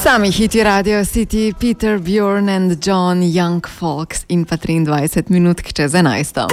Sami hiti Radio City, Peter, Bjorn and John, Young Folks in pa 23 minut čez 11.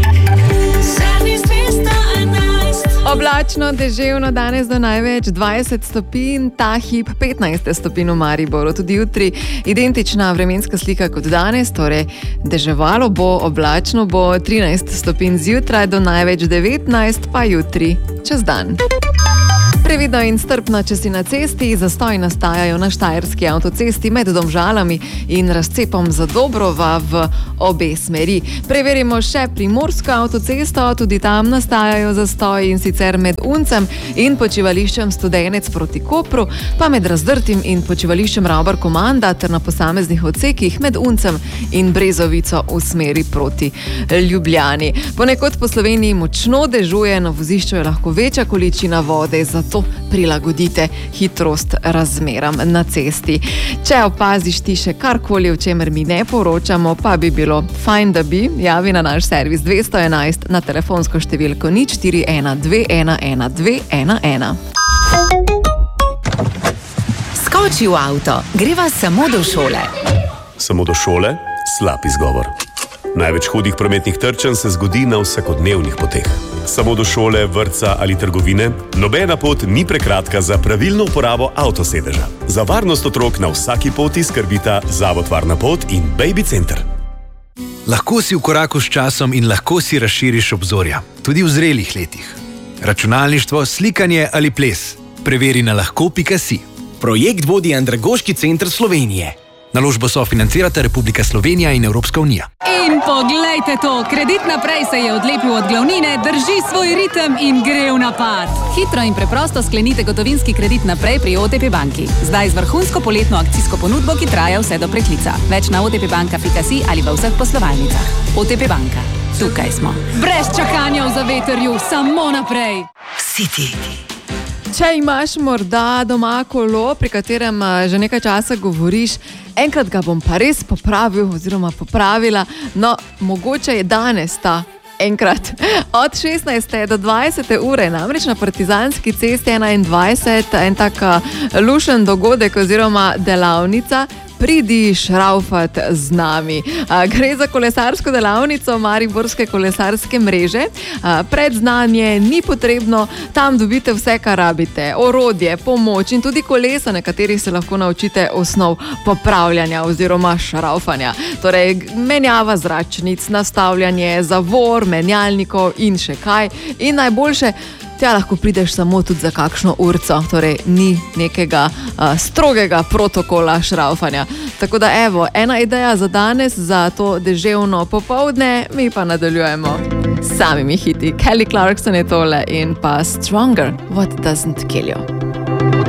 Oblačno, deževno, danes do največ 20 stopinj, ta hip 15 stopinj v Mariboru, tudi jutri identična vremenska slika kot danes, torej deževalo bo, oblačno bo 13 stopinj zjutraj do največ 19, pa jutri čez dan. Previdno in strpno, če si na cesti, zastoji nastajajo na štajerski avtocesti med Domžalami in razcepom Zadobrova v obe smeri. Preverimo še primorsko avtocesto, tudi tam nastajajo zastoji in sicer med Uncem in počivališčem Studenec proti Kopru, pa med Razdrtim in počivališčem Ravbar Komanda ter na posameznih odsekih med Uncem in Brezovico v smeri proti Ljubljani. Ponekod po Sloveniji močno dežuje, na vozišču je lahko večja količina vode, zato prilagodite hitrost razmeram na cesti. Če opaziš ti še karkoli, o čemer mi ne poročamo, pa bi bilo fajn, da bi javi na naš servis 211 na telefonsko številko 0412111211. Skoči v avto, greva samo do šole. Samo do šole? Slab izgovor. Največ hudih prometnih trčenj se zgodi na vsakodnevnih poteh. Samo do šole, vrtca ali trgovine, nobena pot ni prekratka za pravilno uporabo avtosedeža. Za varnost otrok na vsaki poti skrbita Zavod Varna pot in Baby Center. Lahko si v koraku s časom in lahko si razširiš obzorja, tudi v zrelih letih. Računalništvo, slikanje ali ples. Preveri na lahko.si. Projekt vodi Andragoški center Slovenije. Naložbo sofinancirata Republika Slovenija in Evropska unija. In poglejte to, Kredit Naprej se je odlepil od glavnine, drži svoj ritem in gre v napad. Hitro in preprosto sklenite gotovinski kredit naprej pri OTP banki. Zdaj z vrhunsko poletno akcijsko ponudbo, ki traja vse do preklica. Več na otpbanka.si ali v vseh poslovalnicah. OTP banka. Tukaj smo. Brez čakanja v zavetrju, samo naprej. City. Če imaš morda doma kolo, pri katerem že nekaj časa govoriš, enkrat ga bom pa res popravil oziroma popravila, no, mogoče je danes ta enkrat. Od 16. do 20. ure, namreč na Partizanski cesti 21, en tak lušen dogodek oziroma delavnica, pridi šraufat z nami. Gre za kolesarsko delavnico Mariborske kolesarske mreže. Predznanje ni potrebno, tam dobite vse, kar rabite. Orodje, pomoč in tudi kolesa, na katerih se lahko naučite osnov popravljanja oziroma šraufanja. Torej, menjava zračnic, nastavljanje, zavor, menjalnikov in še kaj. In najboljše, tja lahko prideš samo tudi za kakšno urco, torej ni nekega strogega protokola šraufanja. Tako da evo, ena ideja za danes, za to deževno popoldne, mi pa nadaljujemo s samimi hiti. Kelly Clarkson je tole in pa Stronger, What Doesn't Kill You.